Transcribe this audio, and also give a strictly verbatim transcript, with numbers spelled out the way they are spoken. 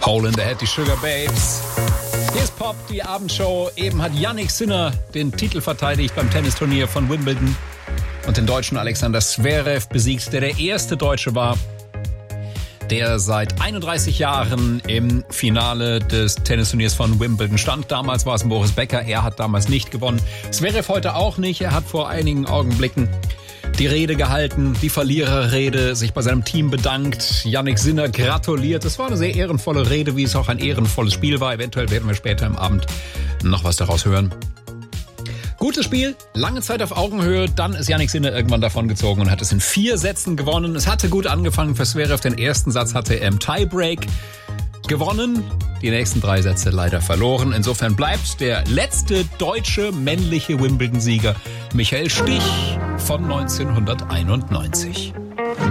Hole in the Head, die Sugar Babes. Hier ist Pop, die Abendshow. Eben hat Jannik Sinner den Titel verteidigt beim Tennisturnier von Wimbledon und den Deutschen Alexander Zverev besiegt, der der erste Deutsche war, der seit einunddreißig Jahren im Finale des Tennisturniers von Wimbledon stand. Damals war es Boris Becker, er hat damals nicht gewonnen. Zverev heute auch nicht, er hat vor einigen Augenblicken die Rede gehalten, die Verliererrede, sich bei seinem Team bedankt, Jannik Sinner gratuliert. Es war eine sehr ehrenvolle Rede, wie es auch ein ehrenvolles Spiel war. Eventuell werden wir später im Abend noch was daraus hören. Gutes Spiel, lange Zeit auf Augenhöhe, dann ist Jannik Sinner irgendwann davongezogen und hat es in vier Sätzen gewonnen. Es hatte gut angefangen für Zverev, den ersten Satz hatte er im Tiebreak gewonnen, die nächsten drei Sätze leider verloren. Insofern bleibt der letzte deutsche männliche Wimbledon-Sieger Michael Stich von neunzehnhunderteinundneunzig.